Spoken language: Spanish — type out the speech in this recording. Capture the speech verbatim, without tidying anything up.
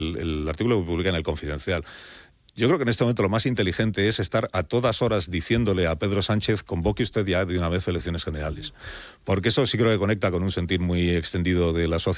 el, el artículo que publica en El Confidencial. Yo creo que en este momento lo más inteligente es estar a todas horas diciéndole a Pedro Sánchez: convoque usted ya de una vez elecciones generales. Porque eso sí creo que conecta con un sentir muy extendido de la sociedad.